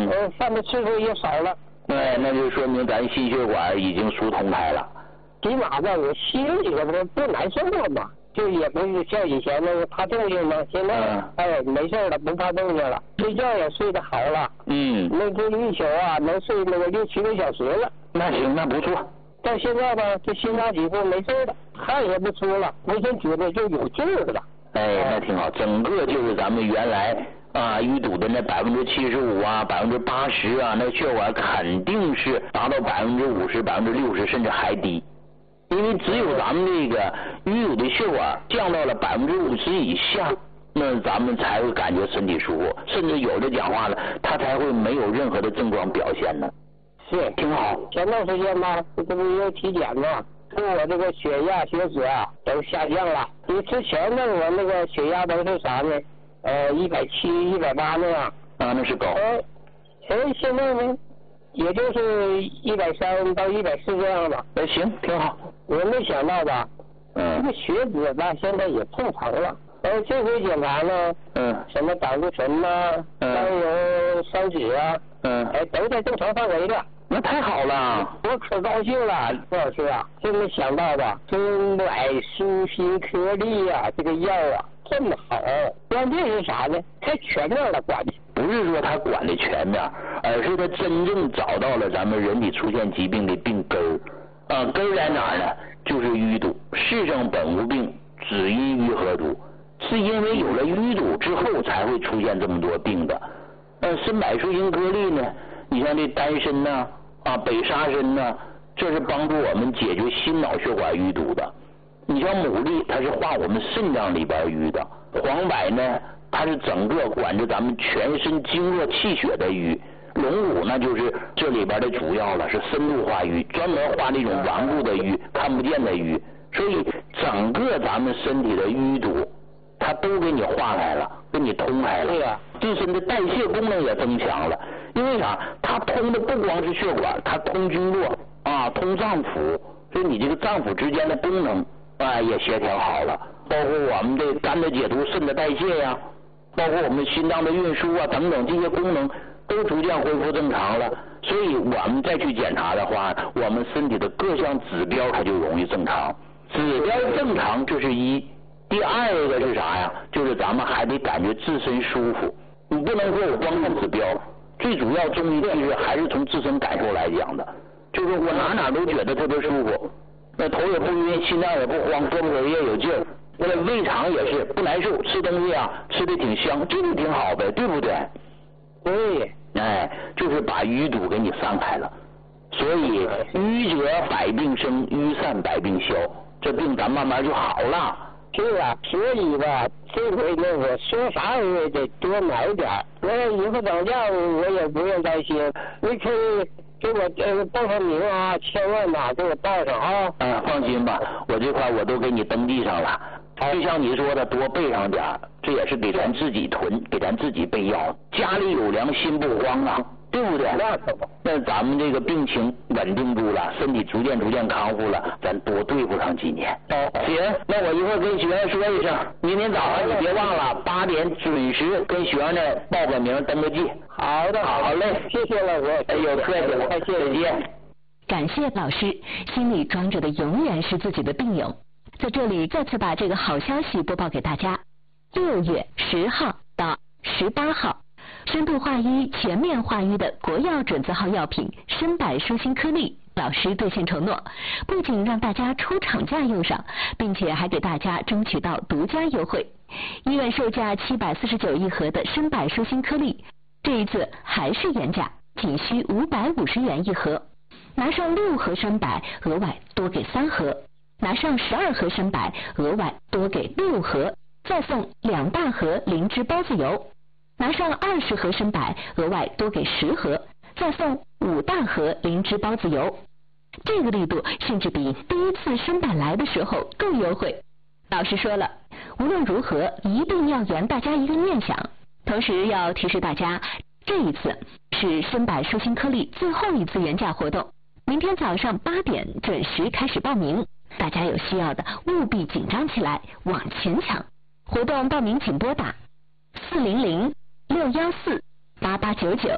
犯的次数也少了。 那就说明咱心血管已经疏通开了。 起码吧，我心里头不难受了嘛，就也不是像以前那个怕动静嘛，现在没事了，不怕动静了，睡觉也睡得好了。那这一宿啊能睡那个6、7个小时了。 那行，那不错。 到现在吧，这心脏起伏没事了，汗也不出了，浑身觉得就有劲儿了。 那挺好，整个就是咱们原来淤堵的那75%啊，80%啊，那血管肯定是达到50%、60%甚至还低。因为只有咱们这个淤堵的血管降到了50%以下，那咱们才会感觉身体舒服，甚至有的讲话呢，他才会没有任何的症状表现呢。 是， 挺好。 前段时间吧，这不是又体检嘛，说我这个血压、血脂啊都下降了。因为之前呢，我那个血压都是啥呢？170、180那样。 那是高。 现在呢？也就是130到140这样吧。 行，挺好。 我没想到吧，这个血脂吧现在也正常了。这回检查呢，什么胆固醇呐，还有烧脂啊，都在正常范围了。 那太好了， 我可高兴了，郭老师啊，真没想到吧，中柏舒心颗粒呀，这个药啊这么好，关键是啥呢？太全面了，管的。 不是说他管的全面，而是他真正找到了咱们人体出现疾病的病根儿。根儿在哪儿呢？就是淤堵。世上本无病，只因淤合堵。是因为有了淤堵之后，才会出现这么多病的。参柏舒心颗粒呢，你像这丹参呐，北沙参呐，这是帮助我们解决心脑血管淤堵的。你像牡蛎，它是化我们肾脏里边淤的。黄柏呢，它是整个管着咱们全身经络气血的瘀。龙骨那就是这里边的主要了，是深度化瘀，专门化那种顽固的瘀、看不见的瘀。所以整个咱们身体的淤堵，它都给你化开了，给你通开了。 对呀， 自身的代谢功能也增强了。因为啥？它通的不光是血管，它通经络通脏腑，所以你这个脏腑之间的功能也协调好了。包括我们的肝的解毒、肾的代谢呀，包括我们心脏的运输啊等等，这些功能都逐渐恢复正常了。所以我们再去检查的话，我们身体的各项指标它就容易正常。指标正常这是一。第二个是啥呀？就是咱们还得感觉自身舒服。你不能说我光看指标，最主要中医其实还是从自身感受来讲的。就是我哪都觉得特别舒服，那头也不晕，心脏也不慌，胳膊腿也有劲儿。那胃肠也是不难受，吃东西吃的挺香，这就挺好呗，对不对？ 对。 就是把淤堵给你散开了。所以淤者百病生，淤散百病消，这病咱慢慢就好了。 是啊，所以吧，这回呢，我说啥我也得多买点。我以后涨价我也不用担心。你可以给我报上名啊，千万呐给我报上啊。放心吧，我这块我都给你登记上了。 就像你说的，多备上点，这也是给咱自己囤，给咱自己备药。家里有粮，心不慌啊，对不对？那咱们这个病情稳定住了，身体逐渐康复了，咱多对付上几年。行，那我一会儿跟学员说一声，明天早上你别忘了8点准时跟学员呢报个名登个记。 好的， 好嘞， 谢谢了我。 有客气了，再见。 感谢老师，心里装着的永远是自己的病友。在这里再次把这个好消息播报给大家：6月10号到18号，深度化瘀、全面化瘀的国药准字号药品参柏舒心颗粒，老师兑现承诺，不仅让大家出厂价用上，并且还给大家争取到独家优惠。原售价749一盒的参柏舒心颗粒，这一次还是原价，仅需550元一盒。拿上6盒参柏，额外多给3盒。拿上12盒参柏，额外多给6盒，再送2大盒灵芝孢子油。拿上20盒参柏，额外多给10盒，再送5大盒灵芝孢子油。这个力度甚至比第一次参柏来的时候更优惠。老师说了，无论如何一定要圆大家一个念想，同时要提示大家，这一次是参柏舒心颗粒最后一次原价活动，明天早上8点准时开始报名。大家有需要的务必紧张起来，往前抢！活动报名请拨打400-614-8899。